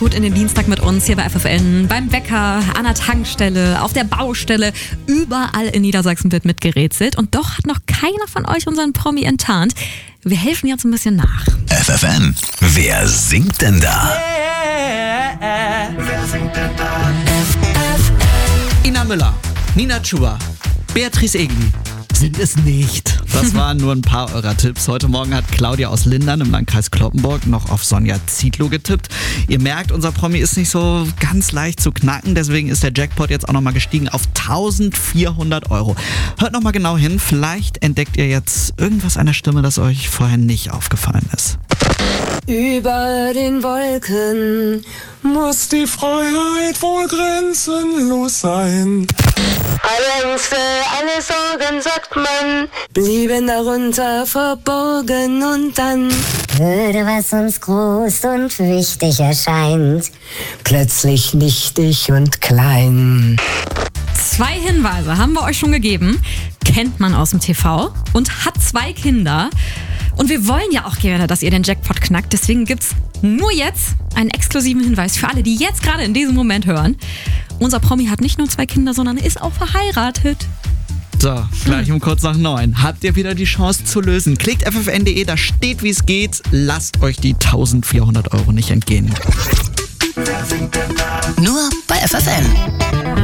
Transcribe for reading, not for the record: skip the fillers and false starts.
gut in den Dienstag mit uns hier bei FFN, beim Bäcker, an der Tankstelle, auf der Baustelle. Überall in Niedersachsen wird mitgerätselt und doch hat noch keiner von euch unseren Promi enttarnt. Wir helfen jetzt ein bisschen nach. FFN, wer singt denn da? Wer singt denn da? Ina Müller, Nina Chuba, Beatrice Egli sind es nicht. Das waren nur ein paar eurer Tipps. Heute Morgen hat Claudia aus Lindern im Landkreis Cloppenburg noch auf Sonja Zietlow getippt. Ihr merkt, unser Promi ist nicht so ganz leicht zu knacken, deswegen ist der Jackpot jetzt auch nochmal gestiegen auf 1.400 €. Hört nochmal genau hin, vielleicht entdeckt ihr jetzt irgendwas an der Stimme, das euch vorher nicht aufgefallen ist. Über den Wolken Muss die Freiheit wohl grenzenlos sein? alle Ängste, alle Sorgen, sagt man, blieben darunter verborgen und dann würde, was uns groß und wichtig erscheint, plötzlich nichtig und klein. 2 Hinweise haben wir euch schon gegeben. Kennt man aus dem TV und hat 2 Kinder. Und wir wollen ja auch gerne, dass ihr den Jackpot knackt. Deswegen gibt's nur jetzt einen exklusiven Hinweis für alle, die jetzt gerade in diesem Moment hören. Unser Promi hat nicht nur 2 Kinder, sondern ist auch verheiratet. So, gleich um kurz nach 9 habt ihr wieder die Chance zu lösen. Klickt ffn.de, da steht, wie es geht. Lasst euch die 1.400 € nicht entgehen. Nur bei FFN.